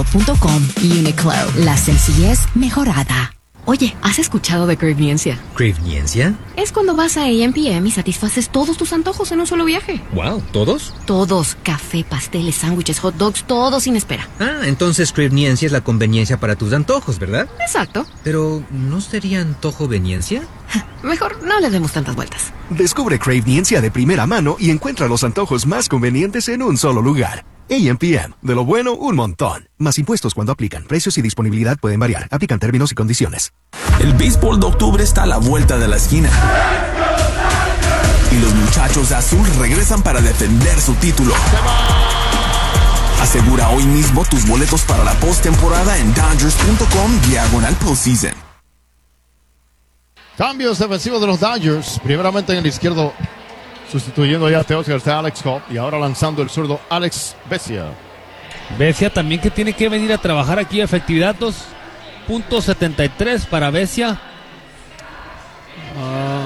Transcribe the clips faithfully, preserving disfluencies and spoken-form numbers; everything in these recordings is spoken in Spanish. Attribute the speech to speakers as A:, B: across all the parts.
A: punto com. Uniqlo, la sencillez mejorada. Oye, ¿has escuchado de Cravniencia?
B: ¿Cravniencia?
A: Es cuando vas a A M P M y satisfaces todos tus antojos en un solo viaje.
B: Wow, ¿todos?
A: Todos. Café, pasteles, sándwiches, hot dogs, todo sin espera.
B: Ah, entonces Cravniencia es la conveniencia para tus antojos, ¿verdad?
A: Exacto.
B: Pero, ¿no sería antojoveniencia?
A: Mejor no le demos tantas vueltas.
C: Descubre Cravniencia de primera mano y encuentra los antojos más convenientes en un solo lugar. A M P M. De lo bueno, un montón. Más impuestos cuando aplican. Precios y disponibilidad pueden variar. Aplican términos y condiciones.
D: El béisbol de octubre está a la vuelta de la esquina. Y los muchachos de azul regresan para defender su título. Asegura hoy mismo tus boletos para la postemporada en Dodgers punto com diagonal postseason.
E: Cambios defensivos de los Dodgers. Primeramente en el izquierdo, sustituyendo ya a Teoscar, está Alex Cobb. Y ahora lanzando el zurdo Alex Vesia.
F: Vesia también que tiene que venir a trabajar aquí. Efectividad dos punto setenta y tres para Vesia. Uh,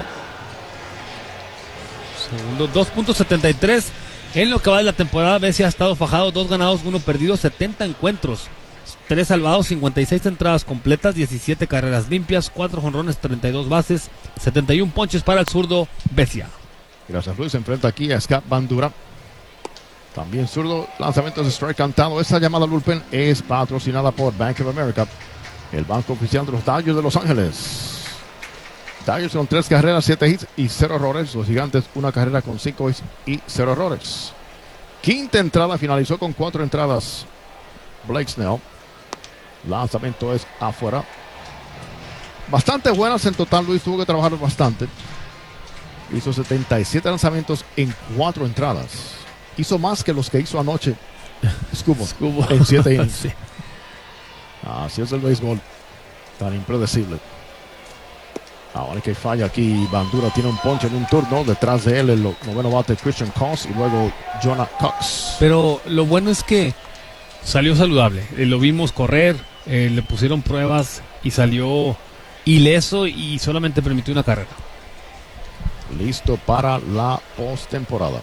F: segundo, dos punto setenta y tres. En lo que va de la temporada, Vesia ha estado fajado, dos ganados, uno perdido, setenta encuentros. tres salvados, cincuenta y seis entradas completas, diecisiete carreras limpias, cuatro jonrones, treinta y dos bases, setenta y uno ponches para el zurdo Vesia.
E: Gracias, Luis. Se enfrenta aquí a Scott Bandura. También zurdo, lanzamientos de strike cantado. Esta llamada al bullpen es patrocinada por Bank of America, el banco oficial de los Dodgers de Los Ángeles. Dodgers con tres carreras, siete hits y cero errores. Los Gigantes una carrera con cinco hits y cero errores. Quinta entrada, finalizó con cuatro entradas Blake Snell. Lanzamiento es afuera. Bastante buenas en total, Luis. Tuvo que trabajar bastante. Hizo setenta y siete lanzamientos en cuatro entradas. Hizo más que los que hizo anoche Scubo,
F: Scubo.
E: en siete innings.
F: Sí.
E: Así es el béisbol, tan impredecible. Ahora que falla aquí, Bandura tiene un ponche en un turno. Detrás de él el noveno bate Christian Cos y luego Jonah Cox.
F: Pero lo bueno es que salió saludable. Eh, lo vimos correr, eh, le pusieron pruebas y salió ileso y solamente permitió una carrera.
E: Listo para la postemporada.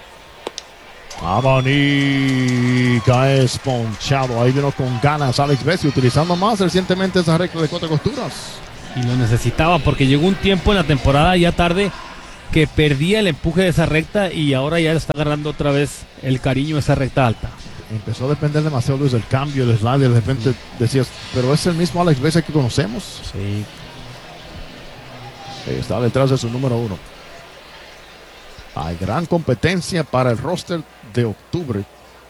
E: Abanica es ponchado. Ahí vino con ganas Alex Vesia, utilizando más recientemente esa recta de cuatro costuras.
F: Y lo necesitaba porque llegó un tiempo en la temporada ya tarde que perdía el empuje de esa recta y ahora ya le está agarrando otra vez el cariño a esa recta alta.
E: Empezó a depender demasiado, Luis, del cambio, del slider. De repente decías, pero es el mismo Alex Vesia que conocemos.
F: Sí.
E: Está detrás de su número uno. Hay gran competencia para el roster de octubre.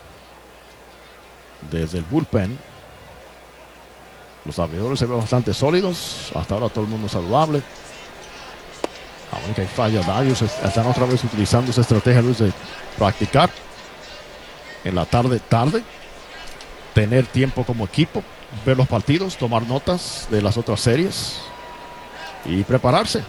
E: Desde el bullpen, los abridores se ven bastante sólidos. Hasta ahora todo el mundo saludable. Aunque que hay falla, Dodgers están otra vez utilizando esa estrategia, Luis, de practicar en la tarde, tarde, tener tiempo como equipo, ver los partidos, tomar notas de las otras series y prepararse.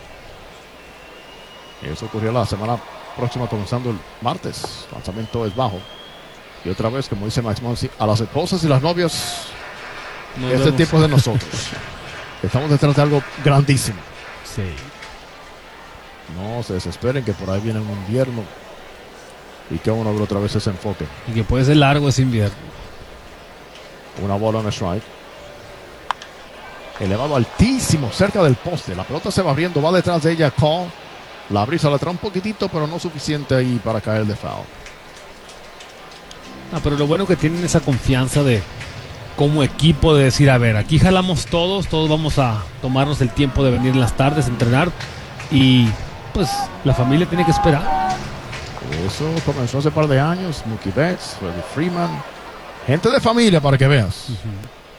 E: Eso ocurrió la semana próxima, comenzando el martes. Lanzamiento es bajo. Y otra vez, como dice Max Muncy, a las esposas y las novias,
F: Nos
E: este
F: vemos.
E: tiempo es de nosotros. Estamos detrás de algo grandísimo.
F: Sí.
E: No se desesperen que por ahí viene un invierno y que uno ve otra vez ese enfoque.
F: Y que puede ser largo ese invierno.
E: Una bola en el strike. Elevado altísimo, cerca del poste. La pelota se va abriendo, va detrás de ella. Call. La brisa la trae un poquitito, pero no suficiente ahí para caer de foul.
F: Ah, pero lo bueno que tienen esa confianza de como equipo de decir, a ver, aquí jalamos todos, todos vamos a tomarnos el tiempo de venir en las tardes a entrenar y pues la familia tiene que esperar.
E: Eso comenzó hace un par de años. Mookie Betts, Freddie Freeman, gente de familia para que veas.
F: Uh-huh.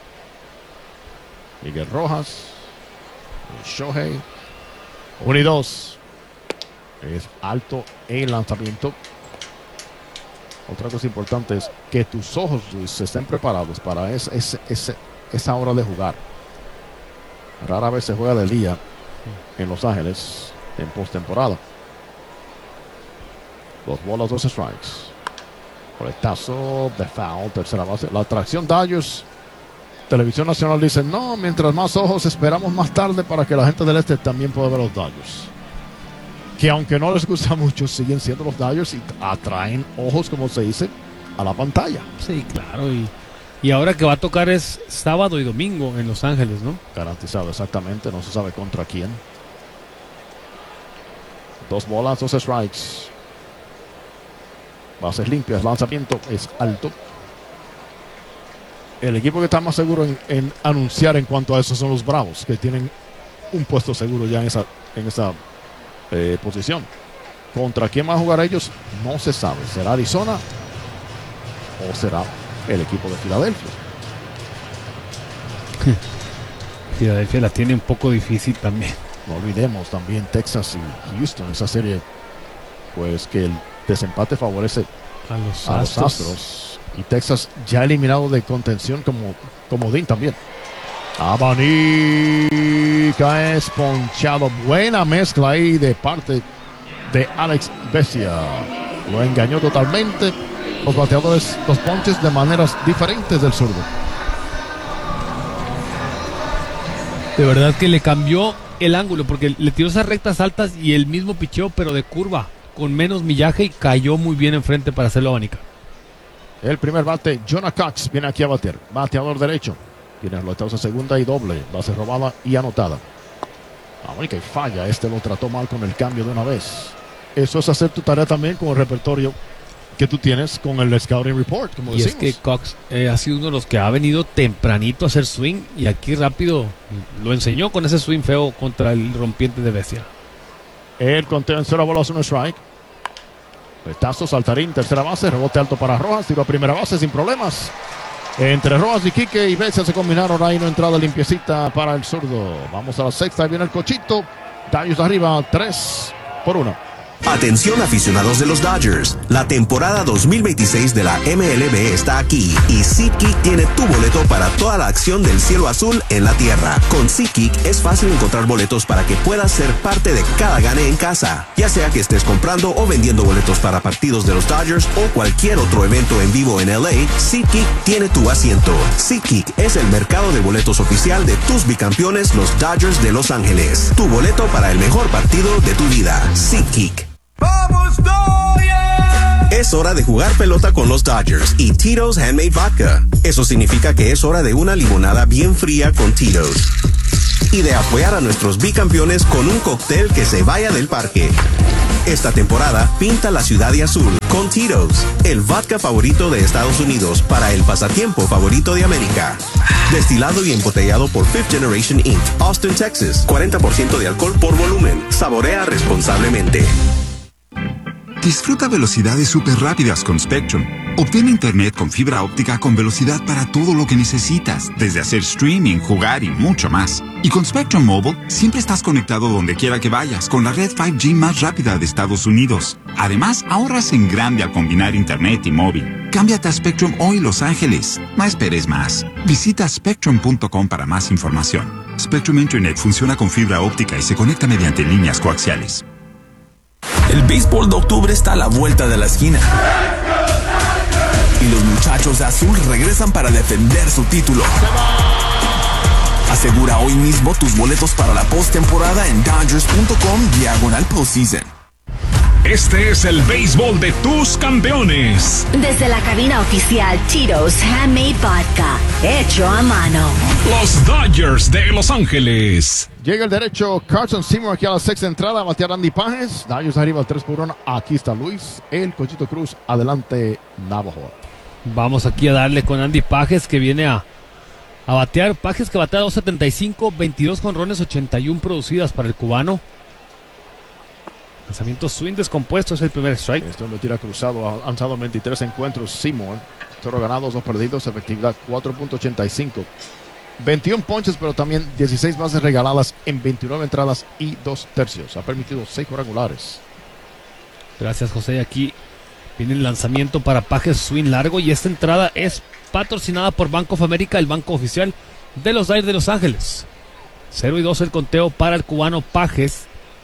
E: Miguel Rojas, Shohei, uno y dos. Es alto el lanzamiento. Otra cosa importante es que tus ojos, Luis, estén preparados para ese, ese, ese, esa hora de jugar. Rara vez se juega de día en Los Ángeles en postemporada. Dos bolas, dos strikes. Coletazo de foul, tercera base. La atracción Dodgers. Televisión Nacional dice, no, mientras más ojos esperamos más tarde para que la gente del este también pueda ver los Dodgers. Que aunque no les gusta mucho, siguen siendo los Dodgers y atraen ojos, como se dice, a la pantalla.
F: Sí, claro. Y Y ahora que va a tocar es sábado y domingo en Los Ángeles, ¿no?
E: Garantizado, exactamente. No se sabe contra quién. Dos bolas, dos strikes. Bases limpias, lanzamiento es alto. El equipo que está más seguro en, en anunciar en cuanto a eso son los Bravos, que tienen un puesto seguro ya en esa, en esa eh, posición. ¿Contra quién van a jugar ellos? No se sabe. ¿Será Arizona o será el equipo de Filadelfia?
F: Filadelfia la tiene un poco difícil también.
E: No olvidemos también Texas y Houston, esa serie, pues que el desempate favorece
F: A los
E: a
F: Astros.
E: los Astros. Y Texas ya eliminado de contención como comodín también. Abanica es ponchado. Buena mezcla ahí de parte de Alex Vesia. Lo engañó totalmente. Los bateadores, los ponches de maneras diferentes del zurdo.
F: De verdad que le cambió el ángulo porque le tiró esas rectas altas y el mismo picheo, pero de curva, con menos millaje, y cayó muy bien enfrente para hacerlo abanica.
E: El primer bate, Jonah Cox, viene aquí a bater. Bateador derecho. Tiene los a segunda y doble. Base robada y anotada. Abanica y falla. Este lo trató mal con el cambio de una vez. Eso es hacer tu tarea también con el repertorio que tú tienes con el Scouting Report, como
F: Y
E: decimos.
F: es que Cox eh, ha sido uno de los que ha venido tempranito a hacer swing y aquí rápido lo enseñó con ese swing feo contra el rompiente de Vesia.
E: El conteo en cero bolas, un strike. Retazo, saltarín, tercera base, rebote alto para Rojas, tiro a primera base sin problemas. Entre Rojas y Quique y Vesia se combinaron, ahí una entrada limpiecita para el zurdo. Vamos a la sexta, ahí viene el cochito. Dodgers arriba, tres por uno.
G: Atención aficionados de los Dodgers, la temporada dos mil veintiséis de la M L B está aquí y SeatGeek tiene tu boleto para toda la acción del cielo azul en la tierra. Con SeatGeek es fácil encontrar boletos para que puedas ser parte de cada gane en casa, ya sea que estés comprando o vendiendo boletos para partidos de los Dodgers o cualquier otro evento en vivo en L A. SeatGeek tiene tu asiento. SeatGeek es el mercado de boletos oficial de tus bicampeones, los Dodgers de Los Ángeles. Tu boleto para el mejor partido de tu vida. SeatGeek.
D: ¡Vamos, Dodgers!
G: Es hora de jugar pelota con los Dodgers y Tito's Handmade Vodka. Eso significa que es hora de una limonada bien fría con Tito's. Y de apoyar a nuestros bicampeones con un cóctel que se vaya del parque. Esta temporada, pinta la ciudad de azul con Tito's, el vodka favorito de Estados Unidos para el pasatiempo favorito de América. Destilado y embotellado por Fifth Generation incorporated, Austin, Texas. cuarenta por ciento de alcohol por volumen. Saborea responsablemente.
H: Disfruta velocidades súper rápidas con Spectrum. Obtén internet con fibra óptica con velocidad para todo lo que necesitas, desde hacer streaming, jugar y mucho más. Y con Spectrum Mobile, siempre estás conectado donde quiera que vayas, con la red cinco G más rápida de Estados Unidos. Además, ahorras en grande al combinar internet y móvil. Cámbiate a Spectrum hoy, Los Ángeles. No esperes más. Visita spectrum punto com para más información. Spectrum Internet funciona con fibra óptica y se conecta mediante líneas coaxiales.
D: El béisbol de octubre está a la vuelta de la esquina. Y los muchachos de azul regresan para defender su título. Asegura hoy mismo tus boletos para la postemporada en Dodgers punto com diagonal postseason.
I: Este es el béisbol de tus campeones.
A: Desde la cabina oficial Tito's Handmade Vodka, hecho a mano.
I: Los Dodgers de Los Ángeles.
E: Llega el derecho Carson Seymour aquí a la sexta entrada, a batear Andy Páez. Dodgers arriba al tres por uno. Aquí está Luis, el Cochito Cruz. Adelante, Navajo.
F: Vamos aquí a darle con Andy Pages, que viene a, a batear. Pages que batea dos setenta y cinco, veintidós jonrones, ochenta y uno producidas para el cubano. Lanzamiento swing descompuesto, es el primer strike.
E: Esto lo tira cruzado, ha lanzado veintitrés encuentros. Seymour, cero ganados, dos perdidos, efectividad cuatro punto ochenta y cinco. veintiún ponches, pero también dieciséis bases regaladas en veintinueve entradas y dos tercios. Ha permitido seis cuadrangulares.
F: Gracias, José. Aquí viene el lanzamiento para Pages, swing largo, y esta entrada es patrocinada por Bank of America, el banco oficial de los Dodgers de Los Ángeles. cero y dos el conteo para el cubano Pages.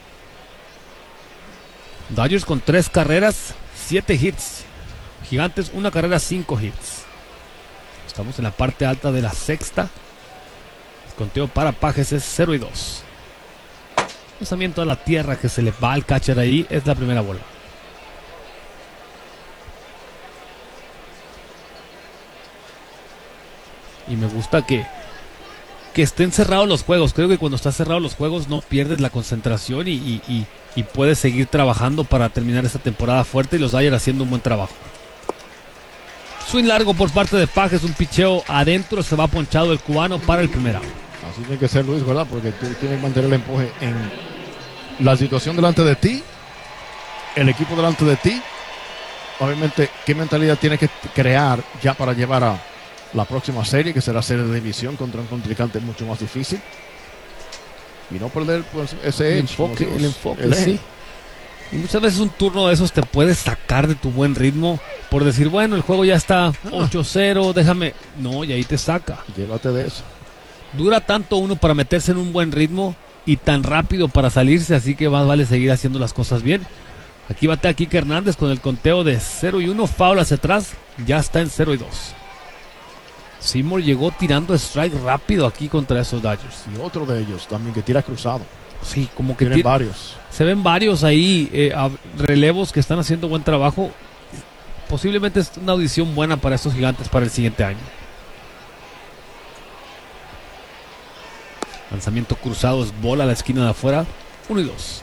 F: Dodgers con tres carreras, siete hits. Gigantes, una carrera, cinco hits. Estamos en la parte alta de la sexta. El conteo para Pages es cero y dos. Lanzamiento a la tierra que se le va al catcher ahí. Es la primera bola. Y me gusta que, que estén cerrados los juegos. Creo que cuando están cerrados los juegos no pierdes la concentración y, y, y, y puedes seguir trabajando para terminar esta temporada fuerte, y los Dodgers haciendo un buen trabajo. Swing largo por parte de Pages, un picheo adentro, se va ponchado el cubano para el primer out.
E: Así tiene que ser, Luis, ¿verdad? Porque tú tienes que mantener el empuje en la situación delante de ti, el equipo delante de ti. Obviamente, ¿qué mentalidad tienes que crear ya para llevar a la próxima serie, que será serie de división contra un contrincante mucho más difícil? Y no perder pues, ese
F: el
E: edge,
F: enfoque,
E: el,
F: el enfoque,
E: el
F: sí. Y muchas veces un turno de esos te puede sacar de tu buen ritmo por decir, bueno, el juego ya está ocho cero, déjame. No, y ahí te saca.
E: Llévate de eso.
F: Dura tanto uno para meterse en un buen ritmo y tan rápido para salirse, así que más vale seguir haciendo las cosas bien. Aquí batea Kike Hernández con el conteo de cero y uno, foul hacia atrás, ya está en cero y dos. Seymour llegó tirando strike rápido aquí contra esos Dodgers.
E: Y otro de ellos también que tira cruzado.
F: Sí, como que
E: tienen
F: tira,
E: varios.
F: Se ven varios ahí, eh, a, relevos que están haciendo buen trabajo. Posiblemente es una audición buena para estos Gigantes para el siguiente año. Lanzamiento cruzado, es bola a la esquina de afuera. uno y dos.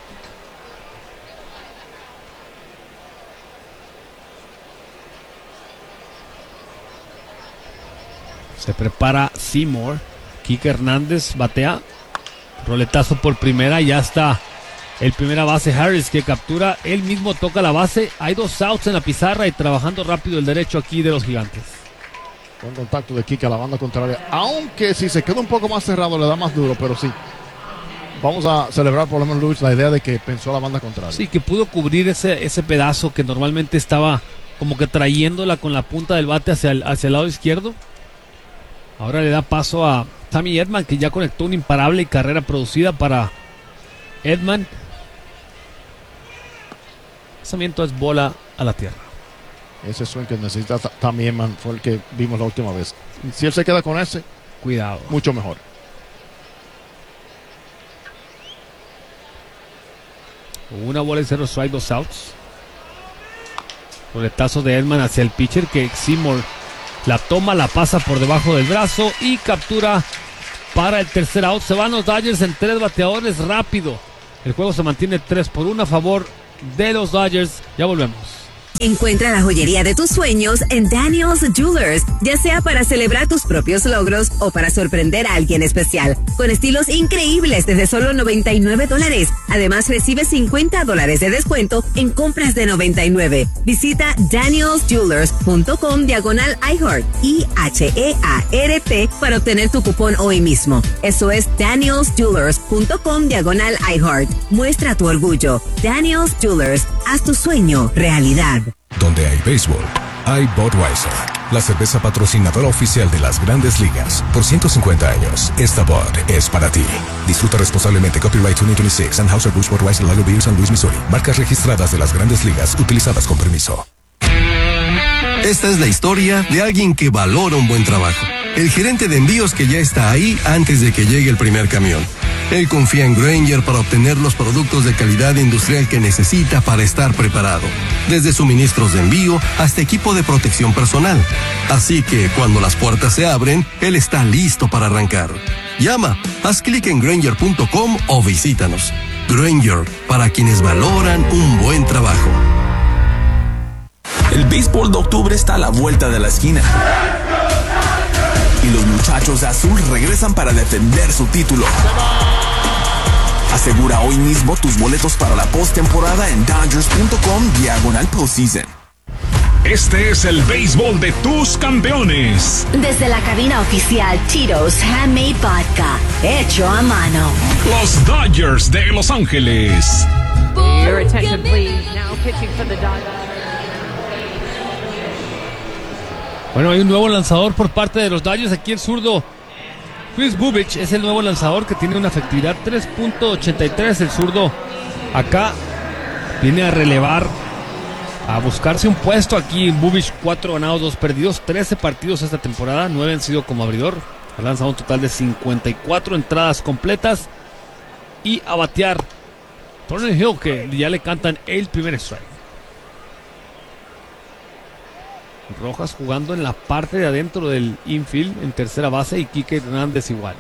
F: Se prepara Seymour. Kike Hernández batea. Roletazo por primera. Ya está el primera base Harris, que captura. Él mismo toca la base. Hay dos outs en la pizarra y trabajando rápido el derecho aquí de los Gigantes.
E: Buen contacto de Kike a la banda contraria. Aunque si se queda un poco más cerrado le da más duro, pero sí. Vamos a celebrar por lo menos, Luis, la idea de que pensó a la banda contraria.
F: Sí, que pudo cubrir ese, ese pedazo que normalmente estaba como que trayéndola con la punta del bate hacia el, hacia el lado izquierdo. Ahora le da paso a Tommy Edman, que ya conectó una imparable y carrera producida para Edman. Lanzamiento es bola a la tierra.
E: Ese swing que necesita Tommy Edman fue el que vimos la última vez. Si él se queda con ese,
F: cuidado.
E: Mucho mejor.
F: Una bola y cero strike, dos outs. Roletazo de Edman hacia el pitcher, que Seymour la toma, la pasa por debajo del brazo y captura para el tercer out. Se van los Dodgers en tres bateadores rápido. El juego se mantiene tres por uno a favor de los Dodgers. Ya volvemos.
J: Encuentra la joyería de tus sueños en Daniel's Jewelers, ya sea para celebrar tus propios logros o para sorprender a alguien especial, con estilos increíbles desde solo noventa y nueve dólares. Además, recibe cincuenta dólares de descuento en compras de noventa y nueve. Visita daniels jewelers punto com diagonal iHeart, I H E A R T, para obtener tu cupón hoy mismo. Eso es daniels jewelers punto com diagonal iHeart. Muestra tu orgullo. Daniel's Jewelers, haz tu sueño realidad.
K: Donde hay béisbol, hay Budweiser, la cerveza patrocinadora oficial de las Grandes Ligas. Por ciento cincuenta años, esta Bud es para ti. Disfruta responsablemente. Copyright dos mil veintiséis, Anheuser-Busch Budweiser Lager Beer, San Luis, Missouri. Marcas registradas de las Grandes Ligas, utilizadas con permiso.
L: Esta es la historia de alguien que valora un buen trabajo. El gerente de envíos que ya está ahí antes de que llegue el primer camión. Él confía en Grainger para obtener los productos de calidad industrial que necesita para estar preparado. Desde suministros de envío hasta equipo de protección personal. Así que cuando las puertas se abren, él está listo para arrancar. Llama, haz clic en Grainger punto com o visítanos. Grainger, para quienes valoran un buen trabajo.
D: El béisbol de octubre está a la vuelta de la esquina. Y los muchachos de azul regresan para defender su título. Asegura hoy mismo tus boletos para la postemporada en dodgers punto com diagonal postseason.
I: Este es el béisbol de tus campeones.
A: Desde la cabina oficial Tito's Handmade Vodka, hecho a mano.
I: Los Dodgers de Los Ángeles.
M: Your attention please. Now pitching for the Dodgers.
F: Bueno, hay un nuevo lanzador por parte de los Dodgers. Aquí el zurdo Chris Bubich es el nuevo lanzador, que tiene una efectividad tres punto ochenta y tres. El zurdo acá viene a relevar, a buscarse un puesto aquí. Bubich, cuatro ganados, dos perdidos, trece partidos esta temporada, nueve han sido como abridor. Ha lanzado un total de cincuenta y cuatro entradas completas. Y a batear Thornton Hill, que ya le cantan el primer strike. Rojas jugando en la parte de adentro del infield en tercera base y Quique Hernández igual.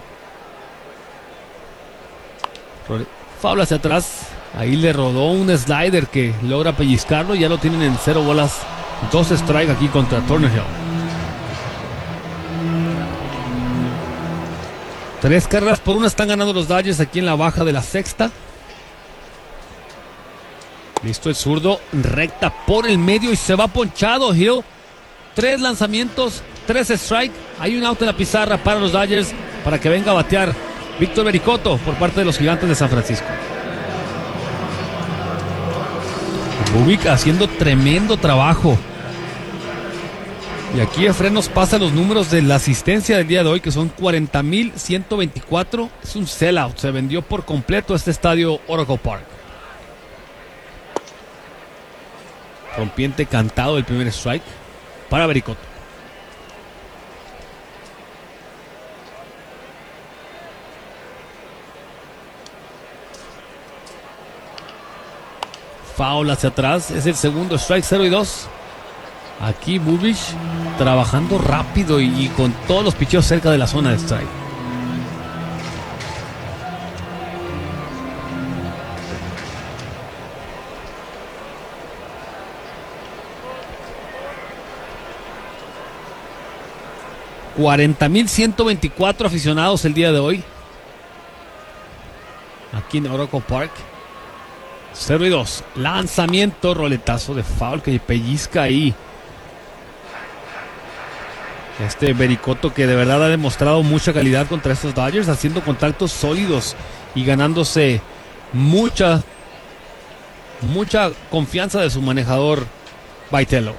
F: Foul hacia atrás. Ahí le rodó un slider que logra pellizcarlo. Ya lo tienen en cero bolas, dos strike aquí contra Thornhill. Tres carreras por una están ganando los Dodgers aquí en la baja de la sexta. Listo el zurdo, recta por el medio y se va ponchado Hill. Tres lanzamientos, tres strike. Hay un out en la pizarra para los Dodgers para que venga a batear Víctor Vericoto por parte de los Gigantes de San Francisco. Bubic haciendo tremendo trabajo. Y aquí Efren nos pasa los números de la asistencia del día de hoy, que son cuarenta mil ciento veinticuatro. Es un sellout, se vendió por completo este estadio Oracle Park. Rompiente cantado el primer strike para Vericoto. Foul hacia atrás, es el segundo strike, cero y dos. Aquí Bubic trabajando rápido y, y con todos los picheos cerca de la zona de strike. cuarenta mil ciento veinticuatro aficionados el día de hoy aquí en Oracle Park. Cero y dos. Lanzamiento, roletazo de foul que pellizca ahí este Vericoto, que de verdad ha demostrado mucha calidad contra estos Dodgers, haciendo contactos sólidos y ganándose mucha mucha confianza de su manejador Vitello.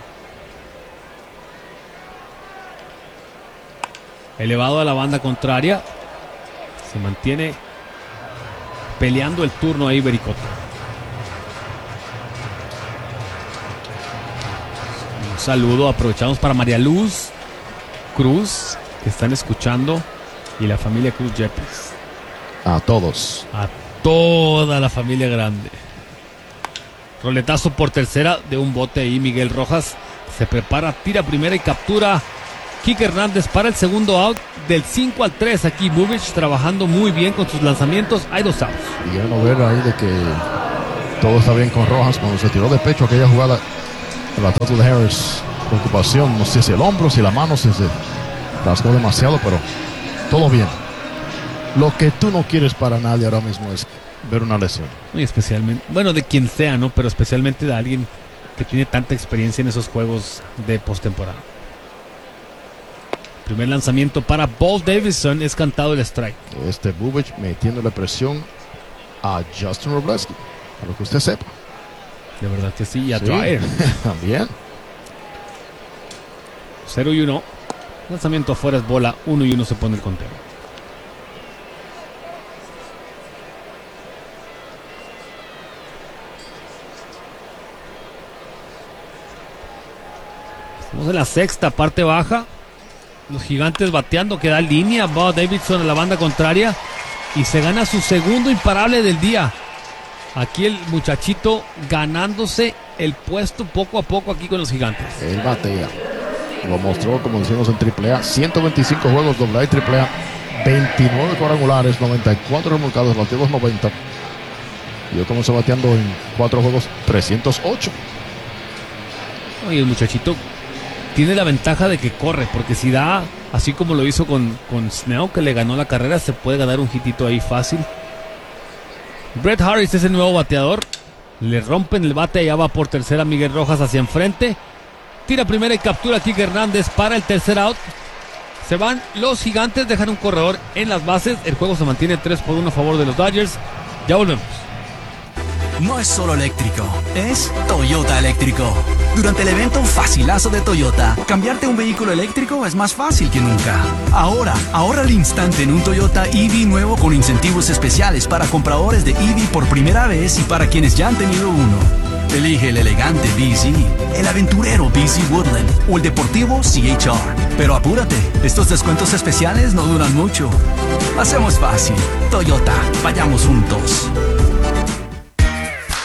F: Elevado a la banda contraria, se mantiene peleando el turno ahí Vericoto. Un saludo, aprovechamos para María Luz Cruz, que están escuchando, y la familia Cruz Yepes.
E: A todos.
F: A toda la familia grande. Roletazo por tercera de un bote ahí. Miguel Rojas se prepara, tira primera y captura Quique Hernández para el segundo out. Del cinco al tres aquí Bubic trabajando muy bien con sus lanzamientos. Hay dos outs.
E: Y ya no ver ahí de que todo está bien con Rojas cuando se tiró de pecho aquella jugada. La Total de Harris, preocupación, no sé si el hombro, si la mano, si se rasgó demasiado, pero todo bien. Lo que tú no quieres para nadie ahora mismo es ver una lesión.
F: Y especialmente, bueno, de quien sea, ¿no? Pero especialmente de alguien que tiene tanta experiencia en esos juegos de postemporada. Primer lanzamiento para Paul Davidson, es cantado el strike.
E: Este Bubic metiéndole presión a Justin Robleski, a lo que usted sepa.
F: De verdad que sí, y a
E: sí.
F: Dwyer.
E: También.
F: cero y uno. Lanzamiento afuera es bola, uno y uno se pone el conteo. Estamos en la sexta, parte baja. Los Gigantes bateando, que da línea. Bob Davidson a la banda contraria y se gana su segundo imparable del día. Aquí el muchachito ganándose el puesto poco a poco aquí con los Gigantes.
E: Él batea. Lo mostró, como decimos, en triple A. ciento veinticinco juegos doble A y triple A. veintinueve cuadrangulares, noventa y cuatro remolcados, batió dos noventa. Y yo comenzó bateando en cuatro juegos, trescientos ocho.
F: Y el muchachito tiene la ventaja de que corre, porque si da, así como lo hizo con, con Snell, que le ganó la carrera, se puede ganar un hitito ahí fácil. Brett Harris es el nuevo bateador. Le rompen el bate, allá va por tercera Miguel Rojas hacia enfrente. Tira primera y captura a Quique Hernández para el tercer out. Se van los Gigantes, dejan un corredor en las bases. El juego se mantiene tres por uno a favor de los Dodgers. Ya volvemos.
N: No es solo eléctrico, es Toyota eléctrico. Durante el evento Facilazo de Toyota, cambiarte a un vehículo eléctrico es más fácil que nunca. Ahora, ahorra al instante en un Toyota E V nuevo con incentivos especiales para compradores de E V por primera vez y para quienes ya han tenido uno. Elige el elegante B Z, el aventurero B Z Woodland o el deportivo C H R. Pero apúrate, estos descuentos especiales no duran mucho. Hacemos fácil. Toyota, vayamos juntos.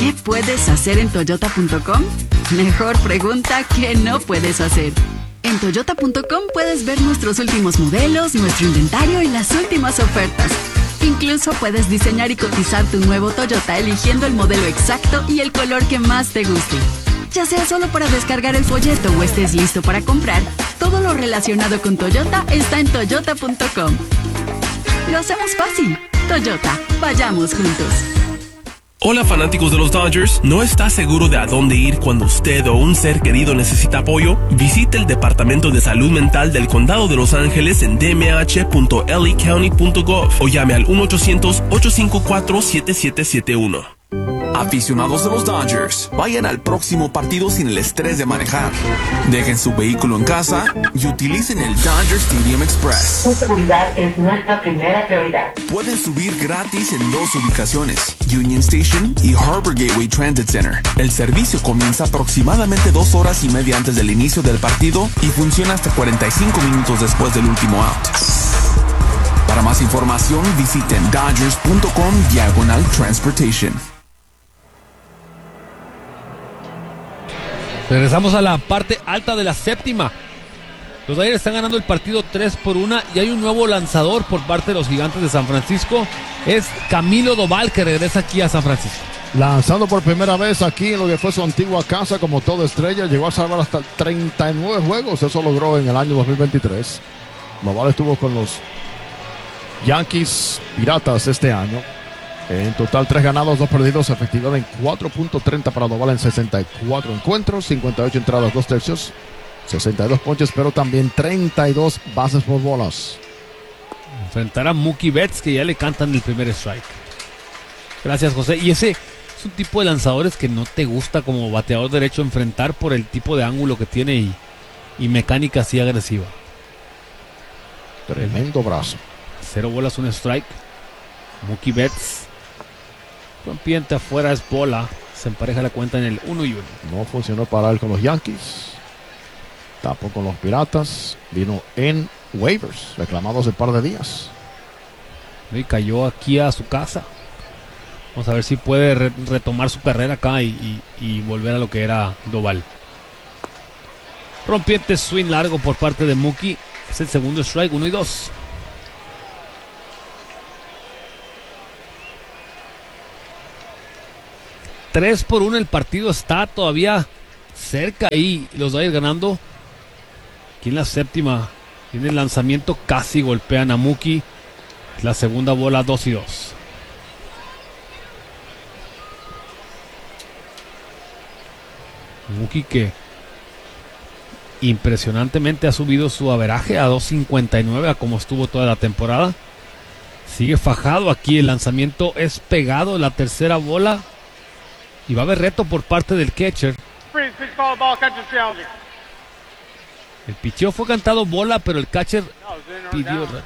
O: ¿Qué puedes hacer en toyota punto com? Mejor pregunta que no puedes hacer. En toyota punto com puedes ver nuestros últimos modelos, nuestro inventario y las últimas ofertas. Incluso puedes diseñar y cotizar tu nuevo Toyota eligiendo el modelo exacto y el color que más te guste. Ya sea solo para descargar el folleto o estés listo para comprar, todo lo relacionado con Toyota está en toyota punto com. Lo hacemos fácil. Toyota, vayamos juntos.
P: Hola fanáticos de los Dodgers, ¿no está seguro de a dónde ir cuando usted o un ser querido necesita apoyo? Visite el Departamento de Salud Mental del Condado de Los Ángeles en d m h punto l a county punto gov o llame al uno ochocientos, ocho cinco cuatro, siete siete siete uno.
D: Aficionados de los Dodgers, vayan al próximo partido sin el estrés de manejar. Dejen su vehículo en casa y utilicen el Dodger Stadium Express.
Q: Su seguridad es nuestra primera prioridad.
D: Pueden subir gratis en dos ubicaciones, Union Station y Harbor Gateway Transit Center. El servicio comienza aproximadamente dos horas y media antes del inicio del partido y funciona hasta cuarenta y cinco minutos después del último out. Para más información, visiten dodgers punto com diagonal transportation.
F: Regresamos a la parte alta de la séptima. Los Dodgers están ganando el partido tres por uno y hay un nuevo lanzador por parte de los Gigantes de San Francisco. Es Camilo Doval, que regresa aquí a San Francisco.
E: Lanzando por primera vez aquí en lo que fue su antigua casa como toda estrella, llegó a salvar hasta treinta y nueve juegos. Eso logró en el año dos mil veintitrés. Doval estuvo con los Yankees Piratas este año. En total, tres ganados, dos perdidos, efectividad en cuatro punto treinta para Doval en sesenta y cuatro encuentros, cincuenta y ocho entradas, dos tercios, sesenta y dos ponches, pero también treinta y dos bases por bolas.
F: Enfrentar a Mookie Betts, que ya le cantan el primer strike. Gracias, José. Y ese es un tipo de lanzadores que no te gusta como bateador derecho enfrentar por el tipo de ángulo que tiene y, y mecánica así agresiva.
E: Tremendo brazo.
F: Cero bolas, un strike. Mookie Betts. Rompiente afuera, es bola. Se empareja la cuenta en el uno y uno.
E: No funcionó para él con los Yankees. Tapó con los Piratas. Vino en waivers, reclamados el par de días.
F: Y cayó aquí a su casa. Vamos a ver si puede re retomar su carrera acá y, y, y volver a lo que era Doval. Rompiente swing largo por parte de Mookie. Es el segundo strike, uno y dos. tres por uno el partido está todavía cerca y los Dodgers ganando. Aquí en la séptima tiene el lanzamiento, casi golpean a Mookie. La segunda bola, dos y dos. Mookie que impresionantemente ha subido su averaje a dos cincuenta y nueve a como estuvo toda la temporada. Sigue fajado aquí, el lanzamiento es pegado, la tercera bola. Y va a haber reto por parte del catcher. El picheo fue cantado bola, pero el catcher pidió reto.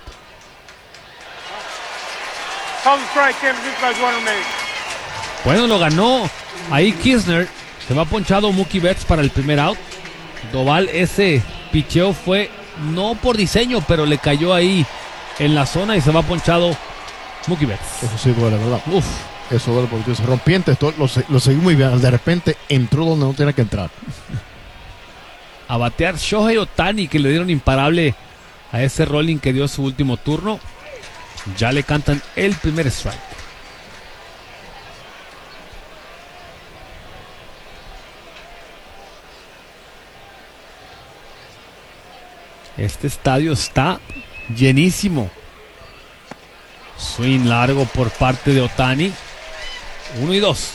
F: Bueno, lo ganó ahí Kisner. Se va ponchado Mookie Betts para el primer out. Doval, ese picheo fue no por diseño, pero le cayó ahí en la zona y se va ponchado Mookie Betts.
E: Eso sí duele, ¿verdad?
F: Uf.
E: Eso duele porque es rompiente. Esto lo, lo seguí muy bien. De repente entró donde no tiene que entrar.
F: A batear Shohei Ohtani, que le dieron imparable a ese rolling que dio su último turno. Ya le cantan el primer strike. Este estadio está llenísimo. Swing largo por parte de Ohtani. Uno y dos.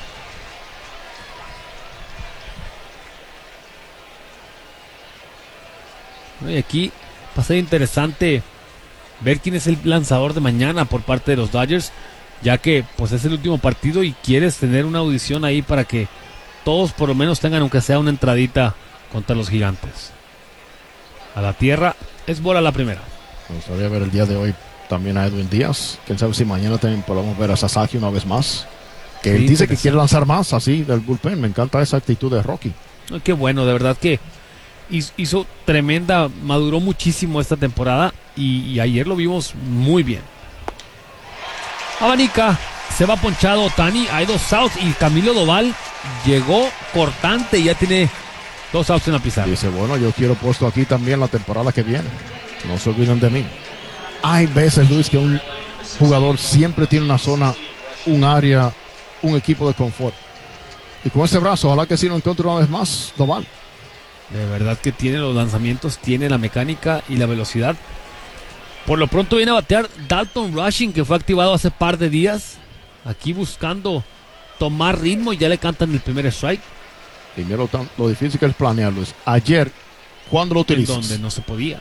F: Y aquí va a ser interesante ver quién es el lanzador de mañana por parte de los Dodgers, ya que pues es el último partido y quieres tener una audición ahí para que todos por lo menos tengan aunque sea una entradita contra los Gigantes. A la tierra, es bola la primera.
E: Me gustaría ver el día de hoy también a Edwin Díaz. Quién sabe si mañana también podemos ver a Sasaki una vez más. Que sí, él dice que quiere lanzar más así del bullpen. Me encanta esa actitud de Rocky.
F: Ay, qué bueno, de verdad que hizo tremenda, maduró muchísimo esta temporada y, y ayer lo vimos muy bien. Abanica, Se va ponchado Ohtani, hay dos outs y Camilo Doval llegó cortante y ya tiene dos outs en la pizarra.
E: Dice, bueno, yo quiero puesto aquí también la temporada que viene. No se olviden de mí. Hay veces, Luis, que un jugador siempre tiene una zona, un área, un equipo de confort. Y con ese brazo, ojalá que sí lo encuentre una vez más, Doval.
F: De verdad que tiene los lanzamientos, tiene la mecánica y la velocidad. Por lo pronto viene a batear Dalton Rushing, que fue activado hace par de días. Aquí buscando tomar ritmo y ya le cantan el primer strike.
E: Primero, lo difícil que es planearlo. Es ayer, ¿cuándo lo utilizas?
F: Donde no se podía.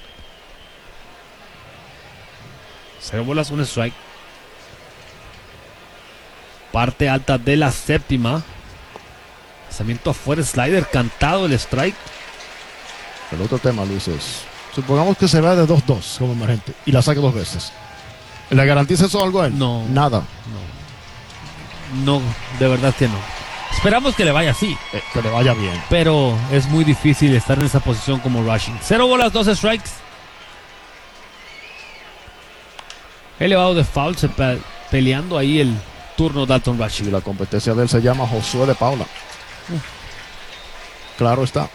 F: Cero bolas, un strike. Parte alta de la séptima. Lanzamiento afuera, slider, cantado el strike.
E: El otro tema, Luis, es... supongamos que se vea de dos dos como emergente y la saque dos veces. ¿Le garantiza eso algo a él?
F: No.
E: Nada.
F: No. No, de verdad que no. Esperamos que le vaya así.
E: Eh, que le vaya bien.
F: Pero es muy difícil estar en esa posición como Rushing. Cero bolas, dos strikes. Elevado de foul, se pe peleando ahí el turno Dalton Rushing.
E: Y la competencia de él se llama Josué de Paula. Uh. Claro está.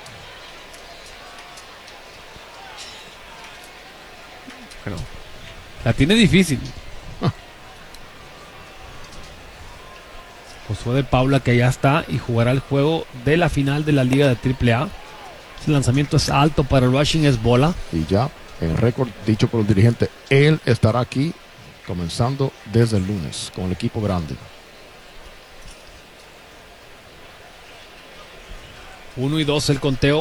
F: Pero la tiene difícil. Josué de Paula, que ya está y jugará el juego de la final de la Liga de triple A. Ese lanzamiento es alto para Rushing, es bola.
E: Y ya en récord dicho por el dirigente, él estará aquí comenzando desde el lunes con el equipo grande.
F: Uno y dos el conteo.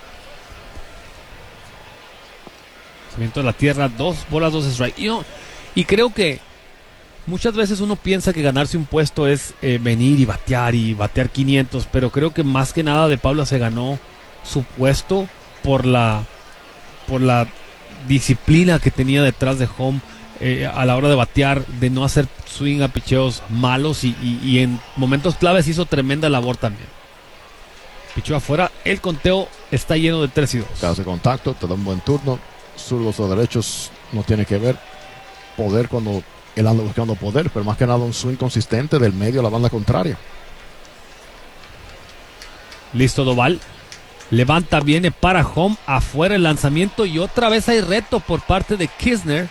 F: Lanzamiento de la tierra, dos bolas, dos strikes. Y, no, y creo que muchas veces uno piensa que ganarse un puesto es eh, venir y batear y batear quinientos, pero creo que más que nada de Paula se ganó su puesto por la por la disciplina que tenía detrás de home eh, a la hora de batear, de no hacer swing a picheos malos y, y, y en momentos claves hizo tremenda labor también. Pichó afuera, el conteo está lleno de tres y dos.
E: Hace contacto, te da un buen turno, zurdos o derechos no tiene que ver, poder cuando él anda buscando poder, pero más que nada un swing consistente del medio a la banda contraria.
F: Listo Doval. Levanta, viene para home, afuera el lanzamiento y otra vez hay reto por parte de Kisner.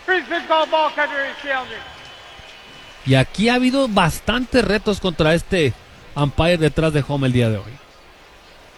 F: Y aquí ha habido bastantes retos contra este umpire detrás de home el día de hoy.